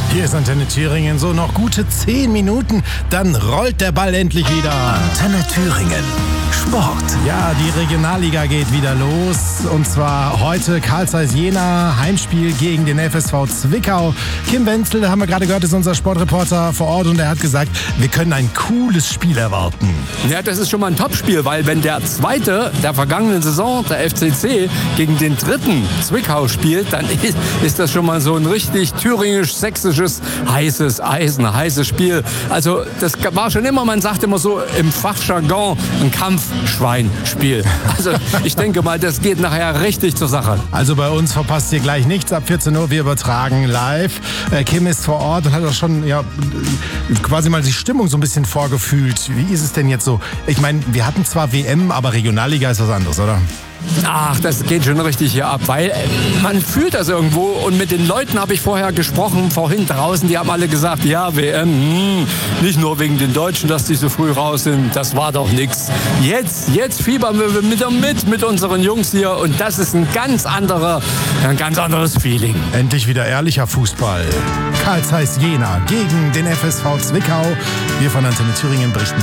Hier ist Antenne Thüringen, so noch gute 10 Minuten, dann rollt der Ball endlich wieder. Antenne Thüringen, Sport. Ja, die Regionalliga geht wieder los und zwar heute Carl Zeiss Jena, Heimspiel gegen den FSV Zwickau. Kim Wenzel, haben wir gerade gehört, ist unser Sportreporter vor Ort und er hat gesagt, wir können ein cooles Spiel erwarten. Ja, das ist schon mal ein Topspiel, weil wenn der Zweite der vergangenen Saison, der FCC, gegen den Dritten Zwickau spielt, dann ist das schon mal so ein richtig thüringisch-sächsisches heißes Eisen, heißes Spiel. Also das war schon immer, man sagt immer so im Fachjargon, ein Kampfschweinspiel. Also ich denke mal, das geht nachher richtig zur Sache. Also bei uns verpasst ihr gleich nichts. Ab 14 Uhr, wir übertragen live. Kim ist vor Ort und hat auch schon quasi mal die Stimmung so ein bisschen vorgefühlt. Wie ist es denn jetzt so? Ich meine, wir hatten zwar WM, aber Regionalliga ist was anderes, oder? Ach, das geht schon richtig hier ab, weil man fühlt das irgendwo und mit den Leuten habe ich vorher gesprochen, vorhin draußen, die haben alle gesagt, ja, WM, nicht nur wegen den Deutschen, dass die so früh raus sind, das war doch nix. Jetzt fiebern wir mit unseren Jungs hier und das ist ein ganz anderes Feeling. Endlich wieder ehrlicher Fußball. Carl Zeiss Jena gegen den FSV Zwickau. Wir von Antenne Thüringen berichten